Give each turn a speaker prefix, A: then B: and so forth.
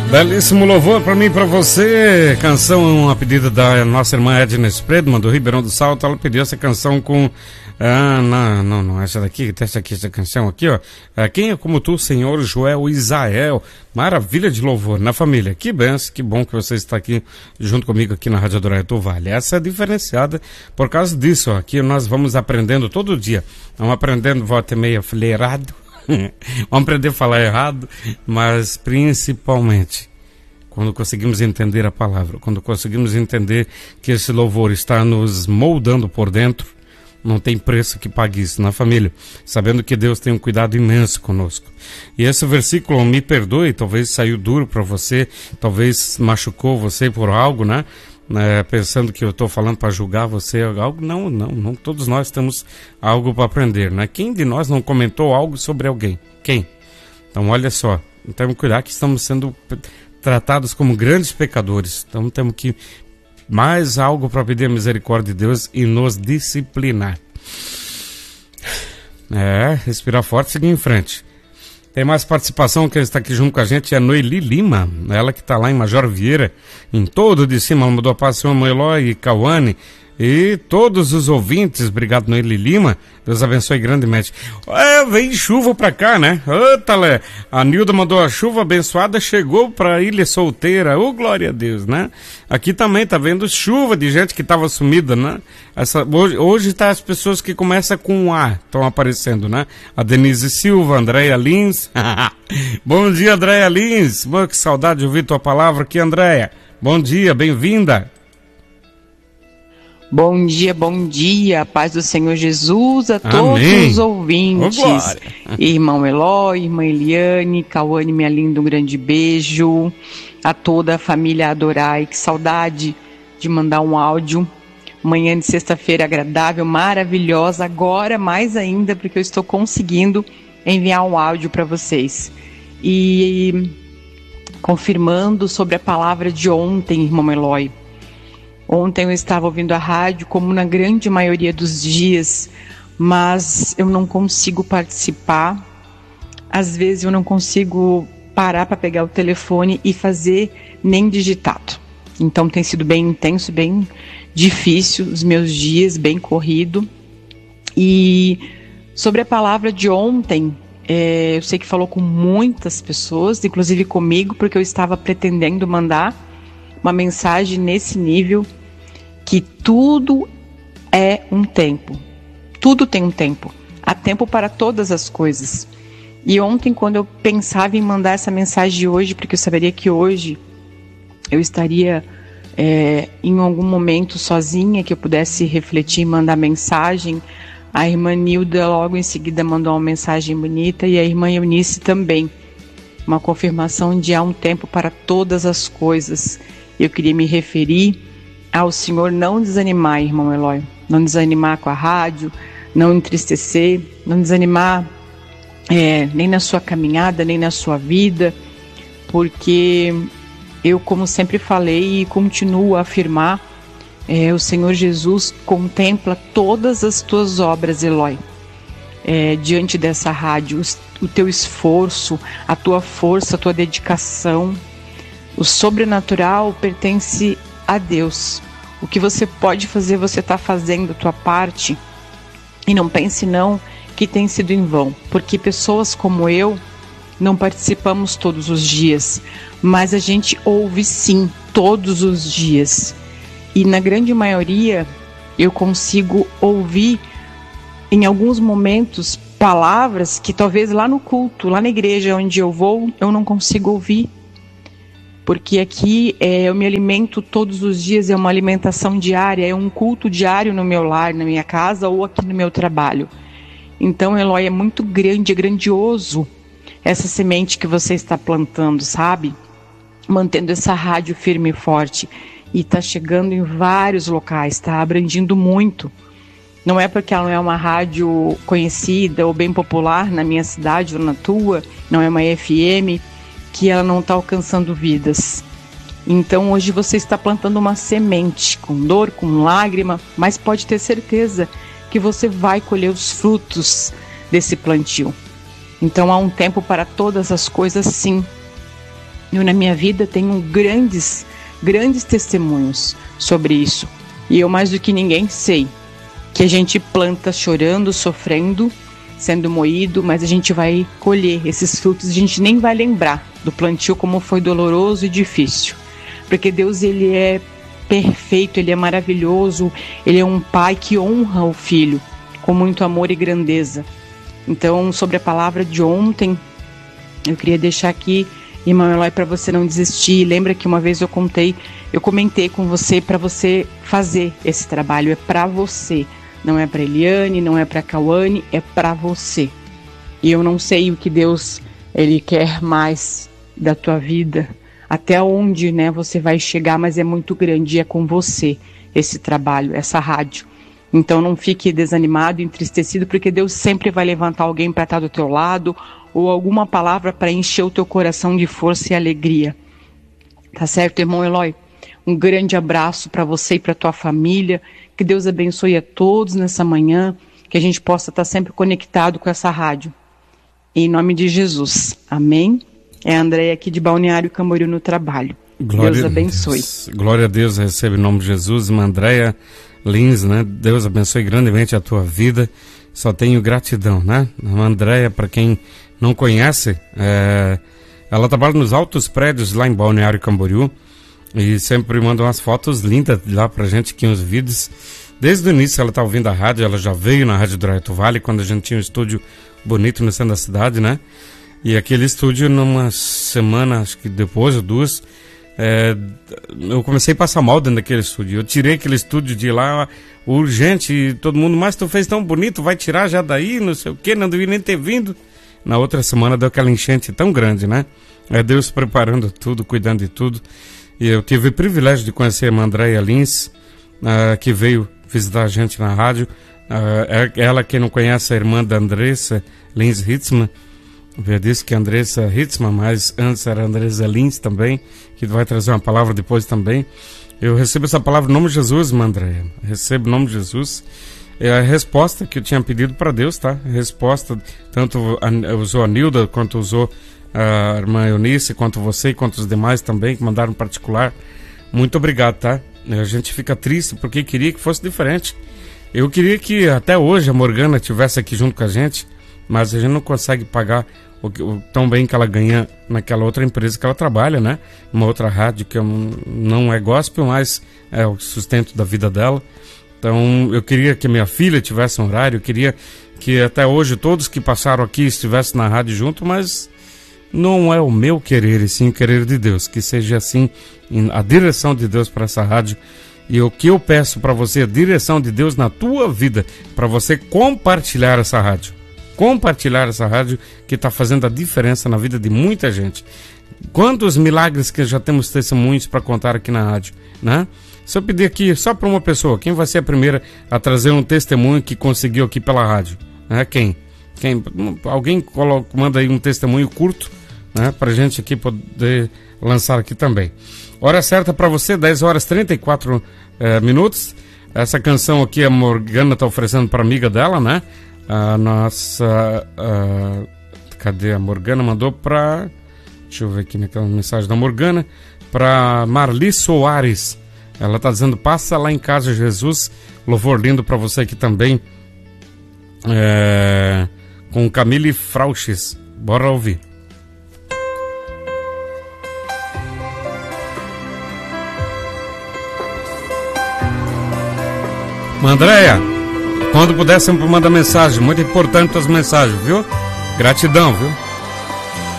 A: Belíssimo louvor para mim e para você. Canção a pedido da nossa irmã Edna Spredman, do Ribeirão do Salto. Ela pediu essa canção com... não, essa daqui, essa canção aqui, ó. Quem é como tu, Senhor, Joel Isael. Maravilha de louvor na família. Que benção, que bom que você está aqui junto comigo aqui na Rádio Adorai do Vale. Essa é diferenciada por causa disso, ó. Aqui nós vamos aprendendo todo dia. Vamos aprendendo, volta e meia, falei errado. Vamos aprender a falar errado, mas principalmente quando conseguimos entender a palavra, quando conseguimos entender que esse louvor está nos moldando por dentro, não tem preço que pague isso na família, sabendo que Deus tem um cuidado imenso conosco. E esse versículo, me perdoe, talvez saiu duro para você, talvez machucou você por algo, né? Pensando que eu estou falando para julgar você, algo, não, todos nós temos algo para aprender, né? Quem de nós não comentou algo sobre alguém? Quem? Então olha só, temos que cuidar que estamos sendo tratados como grandes pecadores, então temos que mais algo para pedir a misericórdia de Deus e nos disciplinar. Respirar forte e seguir em frente. Tem mais participação, que está aqui junto com a gente, é a Noeli Lima, ela que está lá em Major Vieira, em todo de cima, mandou a paz, senhor Eloy e Cauane, e todos os ouvintes, obrigado Noeli Lima, Deus abençoe grandemente. Vem chuva pra cá, né? Talé, a Nilda mandou a chuva abençoada, chegou pra Ilha Solteira, glória a Deus, né? Aqui também tá vendo chuva de gente que tava sumida, né? Hoje tá as pessoas que começam com A, estão aparecendo, né? A Denise Silva, Andréia Lins. Bom dia, Andréia Lins. Que saudade de ouvir tua palavra aqui, Andréia. Bom dia, bem-vinda.
B: Bom dia, paz do Senhor Jesus a todos os ouvintes. Irmão Eloy, irmã Eliane, Cauane, minha linda, um grande beijo. A toda a família Adorai, que saudade de mandar um áudio. Manhã de sexta-feira agradável, maravilhosa, agora mais ainda, porque eu estou conseguindo enviar um áudio para vocês. E confirmando sobre a palavra de ontem, irmão Eloy. Ontem eu estava ouvindo a rádio, como na grande maioria dos dias, mas eu não consigo participar. Às vezes eu não consigo parar para pegar o telefone e fazer nem digitado. Então tem sido bem intenso, bem difícil os meus dias, bem corrido. E sobre a palavra de ontem, eu sei que falou com muitas pessoas, inclusive comigo, porque eu estava pretendendo mandar uma mensagem nesse nível, que tudo é um tempo. Tudo tem um tempo. Há tempo para todas as coisas. E ontem, quando eu pensava em mandar essa mensagem de hoje, porque eu saberia que hoje eu estaria em algum momento sozinha, que eu pudesse refletir e mandar mensagem, a irmã Nilda logo em seguida mandou uma mensagem bonita, e a irmã Eunice também. Uma confirmação de há um tempo para todas as coisas. Eu queria me referir ao Senhor não desanimar, irmão Eloy, não desanimar com a rádio, não entristecer, não desanimar nem na sua caminhada, nem na sua vida, porque eu, como sempre falei e continuo a afirmar, o Senhor Jesus contempla todas as tuas obras, Eloy. Diante dessa rádio, o teu esforço, a tua força, a tua dedicação. O sobrenatural pertence a Deus. O que você pode fazer, você está fazendo a tua parte. E não pense não que tem sido em vão. Porque pessoas como eu não participamos todos os dias. Mas a gente ouve sim, todos os dias. E na grande maioria eu consigo ouvir em alguns momentos palavras que talvez lá no culto, lá na igreja onde eu vou, eu não consigo ouvir. Porque aqui eu me alimento todos os dias, é uma alimentação diária, é um culto diário no meu lar, na minha casa ou aqui no meu trabalho. Então, Eloy, é muito grande, é grandioso essa semente que você está plantando, sabe? Mantendo essa rádio firme e forte. E está chegando em vários locais, está abrangindo muito. Não é porque ela não é uma rádio conhecida ou bem popular na minha cidade ou na tua, não é uma FM, que ela não está alcançando vidas. Então hoje você está plantando uma semente, com dor, com lágrima, mas pode ter certeza que você vai colher os frutos desse plantio. Então há um tempo para todas as coisas, sim. Eu, na minha vida, tenho grandes testemunhos sobre isso. E eu, mais do que ninguém, sei que a gente planta chorando, sofrendo, sendo moído, mas a gente vai colher esses frutos, a gente nem vai lembrar do plantio como foi doloroso e difícil. Porque Deus, Ele é perfeito, Ele é maravilhoso, Ele é um pai que honra o filho com muito amor e grandeza. Então, sobre a palavra de ontem, eu queria deixar aqui, irmão Eloy, para você não desistir. Lembra que uma vez eu comentei com você para você fazer esse trabalho, é para você. Não é para Eliane, não é para Cauane, é para você. E eu não sei o que Deus, Ele quer mais da tua vida, até onde, né, você vai chegar, mas é muito grande, é com você esse trabalho, essa rádio. Então não fique desanimado, entristecido, porque Deus sempre vai levantar alguém para estar do teu lado, ou alguma palavra para encher o teu coração de força e alegria. Tá certo, irmão Eloy? Um grande abraço para você e para tua família. Que Deus abençoe a todos nessa manhã, que a gente possa estar sempre conectado com essa rádio. Em nome de Jesus. Amém? É a Andréia aqui de Balneário Camboriú no trabalho. Deus abençoe.
A: Glória a Deus, recebe em nome de Jesus. Irmã Andréia Lins, né? Deus abençoe grandemente a tua vida. Só tenho gratidão, né? A Andréia, para quem não conhece, ela trabalha nos altos prédios lá em Balneário Camboriú e sempre manda umas fotos lindas lá pra gente, aqui uns vídeos. Desde o início ela tá ouvindo a rádio, ela já veio na Rádio do Alto Vale, quando a gente tinha um estúdio bonito no centro da cidade, né? E aquele estúdio, numa semana, acho que depois ou duas, eu comecei a passar mal dentro daquele estúdio. Eu tirei aquele estúdio de lá urgente, e todo mundo, mas tu fez tão bonito, vai tirar já daí, não sei o que, não devia nem ter vindo. Na outra semana deu aquela enchente tão grande, né? É Deus preparando tudo, cuidando de tudo. E eu tive o privilégio de conhecer a irmã Andréia Lins, que veio visitar a gente na rádio. Ela, quem não conhece, a irmã da Andressa Lins Hitzman. Eu disse que a Andressa Hitzman, mas antes era a Andressa Lins também, que vai trazer uma palavra depois também. Eu recebo essa palavra em nome de Jesus, irmã Andréia. Recebo em nome de Jesus. É a resposta que eu tinha pedido para Deus, tá? A resposta, tanto usou a Nilda, quanto usou a irmã Eunice, quanto você e quanto os demais também, que mandaram em particular. Muito obrigado, tá? A gente fica triste porque queria que fosse diferente. Eu queria que até hoje a Morgana estivesse aqui junto com a gente, mas a gente não consegue pagar o tão bem que ela ganha naquela outra empresa que ela trabalha, né? Uma outra rádio que não é gospel, mas é o sustento da vida dela. Então eu queria que minha filha tivesse um horário, eu queria que até hoje todos que passaram aqui estivessem na rádio junto, mas não é o meu querer, e sim o querer de Deus, que seja assim a direção de Deus para essa rádio. E o que eu peço para você, a direção de Deus na tua vida, para você compartilhar essa rádio. Compartilhar essa rádio que está fazendo a diferença na vida de muita gente. Quantos milagres que já temos testemunhos para contar aqui na rádio, né? Se eu pedir aqui só para uma pessoa, quem vai ser a primeira a trazer um testemunho que conseguiu aqui pela rádio? Né? Quem? Alguém manda aí um testemunho curto, né? Para a gente aqui poder lançar aqui também. Hora certa para você, 10 horas 34 minutos. Essa canção aqui a Morgana está oferecendo para amiga dela, né? A nossa... cadê a Morgana? Mandou para... Deixa eu ver aqui naquela mensagem da Morgana. Para Marli Soares. Ela está dizendo, passa lá em casa, Jesus. Louvor lindo para você aqui também. Com Camille Frauches. Bora ouvir. Andréia, quando puder sempre manda mensagem. Muito importante as mensagens, viu? Gratidão, viu?